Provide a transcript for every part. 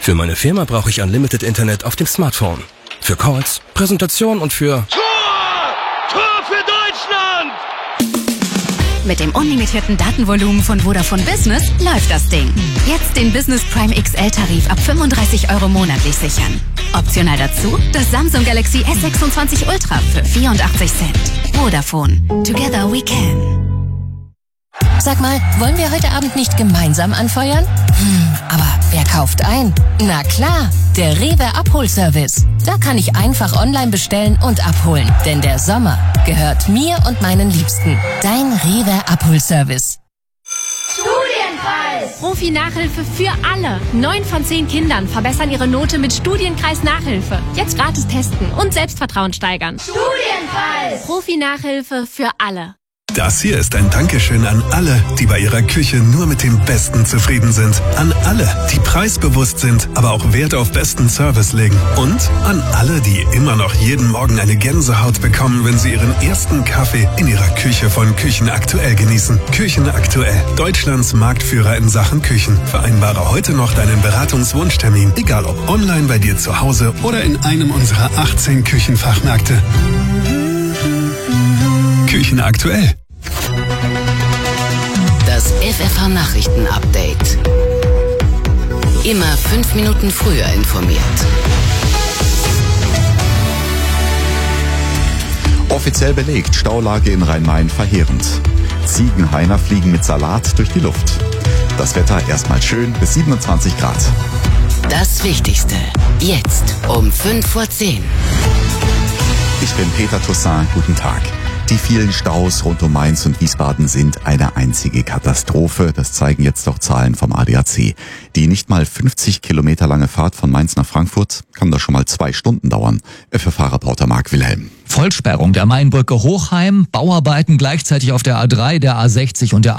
Für meine Firma brauche ich Unlimited Internet auf dem Smartphone. Für Calls, Präsentation und für... Tor für Deutschland! Mit dem unlimitierten Datenvolumen von Vodafone Business läuft das Ding. Jetzt den Business Prime XL-Tarif ab 35 € monatlich sichern. Optional dazu das Samsung Galaxy S26 Ultra für 84 Cent. Vodafone. Together we can. Sag mal, wollen wir heute Abend nicht gemeinsam anfeuern? Aber wer kauft ein? Na klar, der Rewe Abholservice. Da kann ich einfach online bestellen und abholen. Denn der Sommer gehört mir und meinen Liebsten. Dein Rewe Abholservice. Studienkreis! Profi-Nachhilfe für alle. 9 von 10 Kindern verbessern ihre Note mit Studienkreis-Nachhilfe. Jetzt gratis testen und Selbstvertrauen steigern. Studienkreis! Profi-Nachhilfe für alle. Das hier ist ein Dankeschön an alle, die bei ihrer Küche nur mit dem Besten zufrieden sind. An alle, die preisbewusst sind, aber auch Wert auf besten Service legen. Und an alle, die immer noch jeden Morgen eine Gänsehaut bekommen, wenn sie ihren ersten Kaffee in ihrer Küche von Küchen Aktuell genießen. Küchen Aktuell, Deutschlands Marktführer in Sachen Küchen. Vereinbare heute noch deinen Beratungswunschtermin, egal ob online bei dir zu Hause oder in einem unserer 18 Küchenfachmärkte. Küchen Aktuell. Das FFH-Nachrichten-Update. Immer 5 Minuten früher informiert. Offiziell belegt, Staulage in Rhein-Main verheerend. Ziegenhainer fliegen mit Salat durch die Luft. Das Wetter erstmal schön bis 27 Grad. Das Wichtigste. Jetzt um 5:10 Uhr. Ich bin Peter Toussaint. Guten Tag. Die vielen Staus rund um Mainz und Wiesbaden sind eine einzige Katastrophe. Das zeigen jetzt auch Zahlen vom ADAC. Die nicht mal 50 Kilometer lange Fahrt von Mainz nach Frankfurt kann da schon mal 2 Stunden dauern. FFH-Reporter Marc Wilhelm. Vollsperrung der Mainbrücke Hochheim, Bauarbeiten gleichzeitig auf der A3, der A60 und der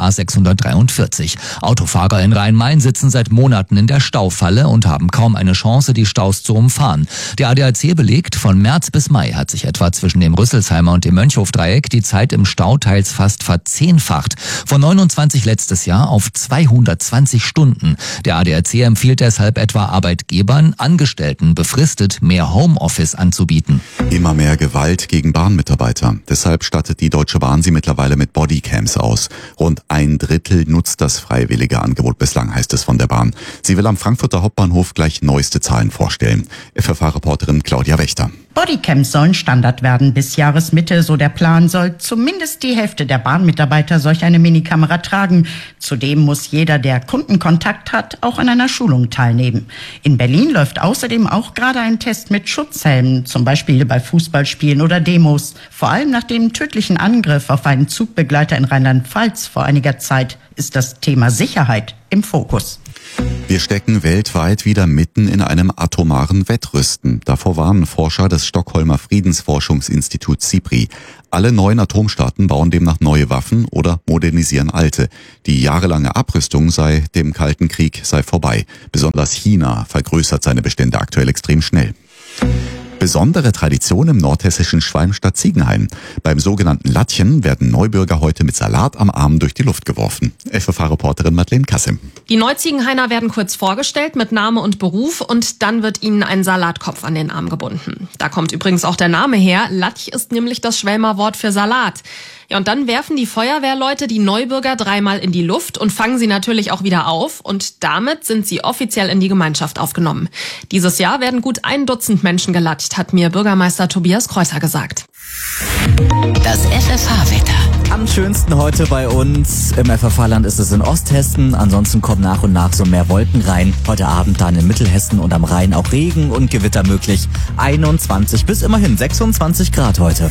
A643. Autofahrer in Rhein-Main sitzen seit Monaten in der Staufalle und haben kaum eine Chance, die Staus zu umfahren. Der ADAC belegt, von März bis Mai hat sich etwa zwischen dem Rüsselsheimer und dem Mönchhofdreieck die Zeit im Stau teils fast verzehnfacht. Von 29 letztes Jahr auf 220 Stunden. Der ADAC empfiehlt deshalb etwa Arbeitgebern, Angestellten befristet mehr Homeoffice anzubieten. Immer mehr Gewalt gegen Bahnmitarbeiter. Deshalb stattet die Deutsche Bahn sie mittlerweile mit Bodycams aus. Rund 1/3 nutzt das freiwillige Angebot bislang, heißt es von der Bahn. Sie will am Frankfurter Hauptbahnhof gleich neueste Zahlen vorstellen. FFH-Reporterin Claudia Wächter. Bodycams sollen Standard werden bis Jahresmitte, so der Plan, soll zumindest die Hälfte der Bahnmitarbeiter solch eine Minikamera tragen. Zudem muss jeder, der Kundenkontakt hat, auch an einer Schulung teilnehmen. In Berlin läuft außerdem auch gerade ein Test mit Schutzhelmen, zum Beispiel bei Fußballspielen oder Demos. Vor allem nach dem tödlichen Angriff auf einen Zugbegleiter in Rheinland-Pfalz vor einiger Zeit ist das Thema Sicherheit im Fokus. Wir stecken weltweit wieder mitten in einem atomaren Wettrüsten. Davor warnen Forscher des Stockholmer Friedensforschungsinstituts SIPRI. Alle 9 Atomstaaten bauen demnach neue Waffen oder modernisieren alte. Die jahrelange Abrüstung dem Kalten Krieg sei vorbei. Besonders China vergrößert seine Bestände aktuell extrem schnell. Besondere Tradition im nordhessischen Schwalmstadt-Ziegenhain. Beim sogenannten Lattchen werden Neubürger heute mit Salat am Arm durch die Luft geworfen. FFH-Reporterin Madeleine Kassim. Die Neuziegenhainer werden kurz vorgestellt mit Name und Beruf und dann wird ihnen ein Salatkopf an den Arm gebunden. Da kommt übrigens auch der Name her. Latch ist nämlich das Schwelmer Wort für Salat. Ja, und dann werfen die Feuerwehrleute die Neubürger 3-mal in die Luft und fangen sie natürlich auch wieder auf. Und damit sind sie offiziell in die Gemeinschaft aufgenommen. Dieses Jahr werden gut 1 Dutzend Menschen gelatscht, hat mir Bürgermeister Tobias Kreuzer gesagt. Das FFH-Wetter. Am schönsten heute bei uns im FFH-Land ist es in Osthessen. Ansonsten kommen nach und nach so mehr Wolken rein. Heute Abend dann in Mittelhessen und am Rhein auch Regen und Gewitter möglich. 21 bis immerhin 26 Grad heute.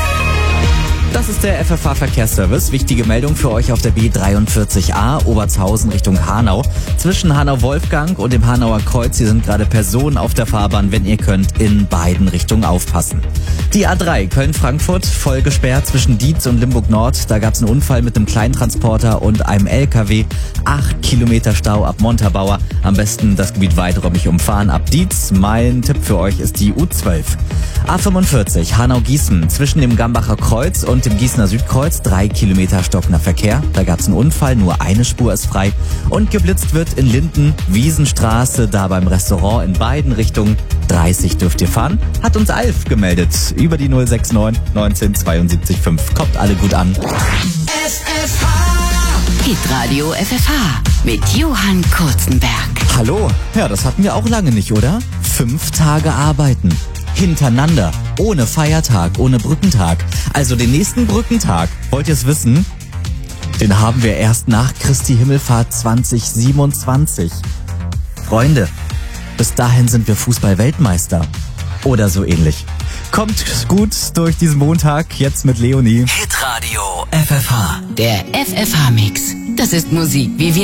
Das ist der FFH-Verkehrsservice. Wichtige Meldung für euch auf der B43a, Obertshausen Richtung Hanau. Zwischen Hanau-Wolfgang und dem Hanauer Kreuz, hier sind gerade Personen auf der Fahrbahn. Wenn ihr könnt, in beiden Richtungen aufpassen. Die A3 Köln-Frankfurt voll gesperrt zwischen Dietz und Limburg-Nord. Da gab es einen Unfall mit einem Kleintransporter und einem LKW. 8 Kilometer Stau ab Montabaur. Am besten das Gebiet weiträumig umfahren ab Dietz. Mein Tipp für euch ist die U12. A45 Hanau-Gießen zwischen dem Gambacher Kreuz und steht im Gießener Südkreuz, 3 Kilometer stockender Verkehr. Da gab es einen Unfall, nur eine Spur ist frei. Und geblitzt wird in Linden, Wiesenstraße, da beim Restaurant in beiden Richtungen. 30 dürft ihr fahren, hat uns Alf gemeldet. Über die 069 19 72 5. Kommt alle gut an. Hitradio FFH mit Johann Kurzenberg. Hallo, ja, das hatten wir auch lange nicht, oder? 5 Tage arbeiten. Hintereinander. Ohne Feiertag, ohne Brückentag. Also den nächsten Brückentag, wollt ihr es wissen? Den haben wir erst nach Christi Himmelfahrt 2027. Freunde, bis dahin sind wir Fußball-Weltmeister. Oder so ähnlich. Kommt gut durch diesen Montag, jetzt mit Leonie. Hitradio FFH. Der FFH-Mix. Das ist Musik, wie wir